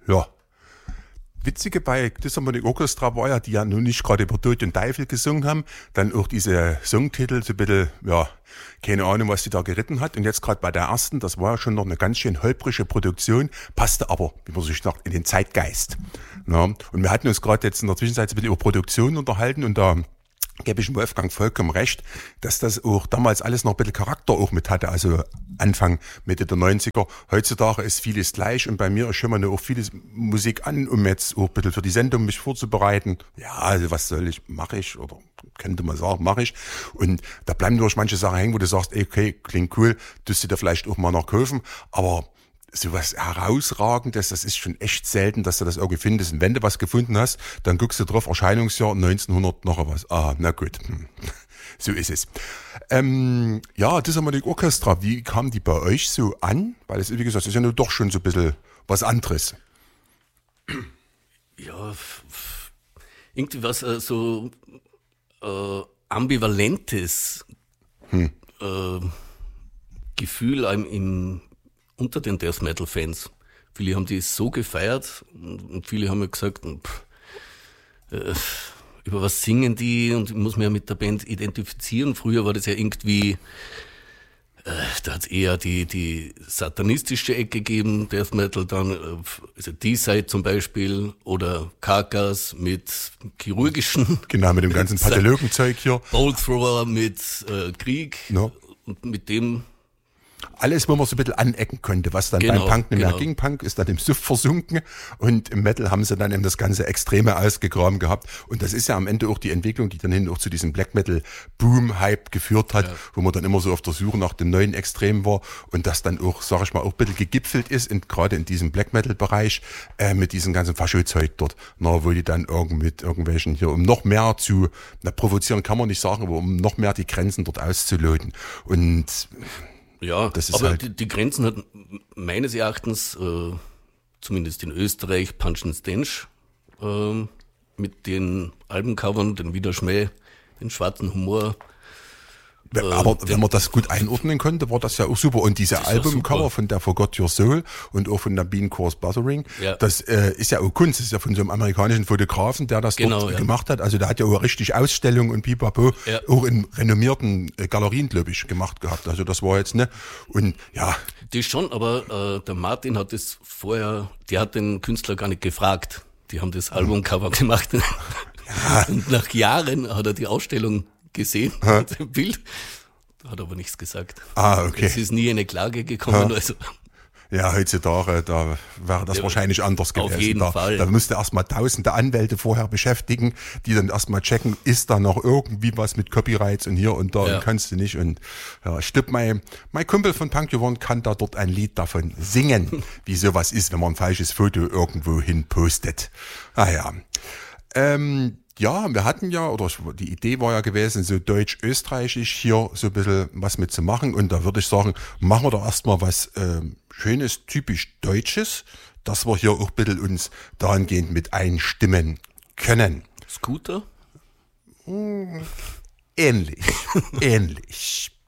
Ja. Witzige bei Philharmonic Orchestra war ja, die ja nun nicht gerade über Tod und Teufel gesungen haben, dann auch diese Songtitel so ein bisschen, ja, keine Ahnung, was die da geritten hat. Und jetzt gerade bei der ersten, das war ja schon noch eine ganz schön holprige Produktion, passte aber, wie man sich sagt, in den Zeitgeist. Ja, und wir hatten uns gerade jetzt in der Zwischenzeit so ein bisschen über Produktion unterhalten und da gebe ich Wolfgang vollkommen recht, dass das auch damals alles noch ein bisschen Charakter auch mit hatte, also Anfang, Mitte der 90er. Heutzutage ist vieles gleich und bei mir ist schon mal auch vieles Musik an, um jetzt auch ein bisschen für die Sendung mich vorzubereiten. Ja, also was soll ich, mache ich oder könnte man sagen, mache ich. Und da bleiben durch manche Sachen hängen, wo du sagst, ey, okay, klingt cool, tust du dir vielleicht auch mal noch kaufen, aber sowas Herausragendes, das ist schon echt selten, dass du das irgendwie findest. Und wenn du was gefunden hast, dann guckst du drauf, Erscheinungsjahr 1900 noch was. Ah, na gut. So ist es. Ja, Philharmonic Orchestra, wie kam die bei euch so an? Weil es, wie gesagt, das ist ja nur doch schon so ein bisschen was anderes. Ja, irgendwie was so ambivalentes Gefühl unter den Death Metal Fans. Viele haben die so gefeiert und viele haben mir gesagt, über was singen die und ich muss mich ja mit der Band identifizieren. Früher war das ja irgendwie, da hat es eher die satanistische Ecke gegeben, Death Metal, dann also D-Side zum Beispiel oder Carcass mit chirurgischen. Genau, mit dem ganzen Pathologenzeug hier. Bolt Thrower mit Krieg No. Und mit dem alles, wo man so ein bisschen anecken konnte, was dann beim Punk nicht mehr ging. Punk ist dann im Suff versunken und im Metal haben sie dann eben das ganze Extreme ausgegraben gehabt. Und das ist ja am Ende auch die Entwicklung, die dann hin auch zu diesem Black Metal Boom-Hype geführt hat, wo man dann immer so auf der Suche nach dem neuen Extrem war und das dann auch, sag ich mal, auch ein bisschen gegipfelt ist, gerade in diesem Black Metal Bereich, mit diesem ganzen Fascho-Zeug dort, wo die dann mit irgendwelchen hier, um noch mehr zu, provozieren kann man nicht sagen, aber um noch mehr die Grenzen dort auszuloten. Und ja, das ist aber halt die Grenzen hat meines Erachtens, zumindest in Österreich, Punch and Stench, mit den Albencovern, den Widerschmäh, den schwarzen Humor. Aber wenn man das gut einordnen konnte, war das ja auch super. Und diese Albumcover von der Forgot Your Soul und auch von der Bean Course Buzzering, das ist ja auch Kunst. Das ist ja von so einem amerikanischen Fotografen, der das dort gemacht hat. Also der hat ja auch richtig Ausstellungen und Pipapo auch in renommierten Galerien, glaube ich, gemacht gehabt. Also das war jetzt, ne? Und ja. Das schon, aber der Martin hat das vorher, der hat den Künstler gar nicht gefragt. Die haben das Albumcover gemacht. Ja. Und nach Jahren hat er die Ausstellung gesehen, mit dem Bild, hat aber nichts gesagt. Ah, okay. Es ist nie eine Klage gekommen. Also. Ja, heutzutage, da wäre das wahrscheinlich anders gewesen. Auf jeden Fall. Da müsste erstmal tausende Anwälte vorher beschäftigen, die dann erstmal checken, ist da noch irgendwie was mit Copyrights und hier und da und kannst du nicht. Und ja, stimmt, mein Kumpel von Punk One kann da dort ein Lied davon singen, wie sowas ist, wenn man ein falsches Foto irgendwo hin postet. Ah ja. Ja, wir hatten ja, oder die Idee war ja gewesen, so deutsch-österreichisch hier so ein bisschen was mitzumachen. Und da würde ich sagen, machen wir doch erstmal was Schönes, typisch Deutsches, dass wir hier auch ein bisschen uns dahingehend mit einstimmen können. Scooter? Ähnlich. Ähnlich.